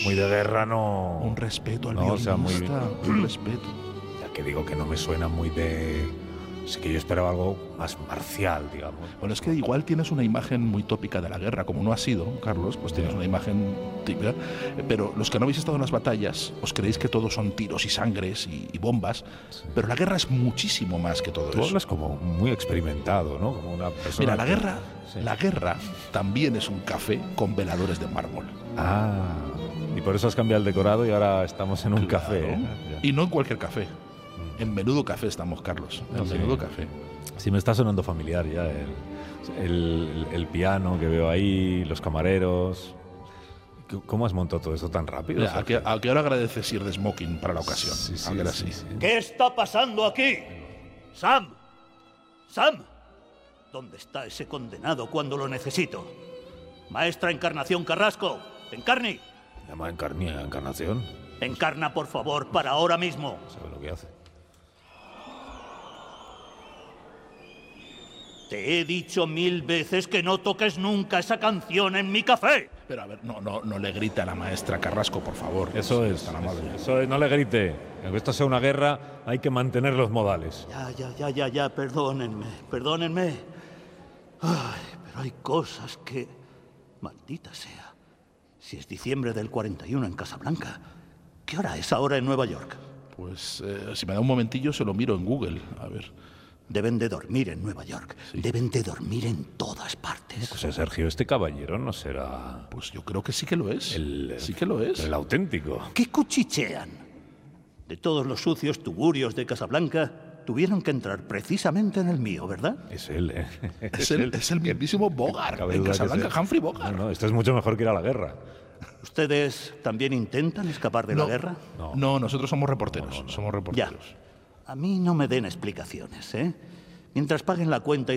muy de guerra no... Un respeto al no, o sea, violinista, un respeto. Ya que digo que no me suena muy de... Sí que yo esperaba algo más marcial, digamos. Bueno, es que igual tienes una imagen muy tópica de la guerra, como no ha sido, Carlos, pues tienes una imagen típica, pero los que no habéis estado en las batallas os creéis que todos son tiros y sangres y bombas, sí. Pero la guerra es muchísimo más que todo eso. Tú hablas como muy experimentado, ¿no? Como una persona... Mira, la guerra también es un café con veladores de mármol. Ah, y por eso has cambiado el decorado y ahora estamos en un café, ¿eh? Y no en cualquier café. En Menudo Café estamos, Carlos. En Menudo Café. Sí, me está sonando familiar ya el piano que veo ahí, los camareros. ¿Cómo has montado todo eso tan rápido? Mira, ¿a qué hora agradeces ir de smoking para la ocasión? Sí, así. Sí. ¿Qué está pasando aquí? ¡Sam! ¡Sam! ¿Dónde está ese condenado cuando lo necesito? Maestra Encarnación Carrasco, ¡Encarni! ¿Llama Encarnación? Encarna, por favor, para ahora mismo. ¿Sabe lo que hace? Te he dicho 1000 veces que no toques nunca esa canción en mi café. Pero a ver, no le grite a la maestra Carrasco, por favor. Eso es tan amable. Eso es, no le grite. Aunque esto sea una guerra, hay que mantener los modales. Ya, perdónenme. Ay, pero hay cosas que... Maldita sea. Si es diciembre del 41 en Casablanca, ¿qué hora es ahora en Nueva York? Pues si me da un momentillo se lo miro en Google, a ver. Deben de dormir en Nueva York. Sí. Deben de dormir en todas partes. O sea, Sergio, este caballero no será... Pues yo creo que sí que lo es. Sí que lo es. El auténtico. ¿Qué cuchichean? De todos los sucios tugurios de Casablanca, tuvieron que entrar precisamente en el mío, ¿verdad? Es él, ¿eh? Es el mismísimo Bogart, en Casablanca, Humphrey Bogart. No, esto es mucho mejor que ir a la guerra. ¿Ustedes también intentan escapar de la guerra? No, nosotros somos reporteros. Somos reporteros. Ya. A mí no me den explicaciones, ¿eh? Mientras paguen la cuenta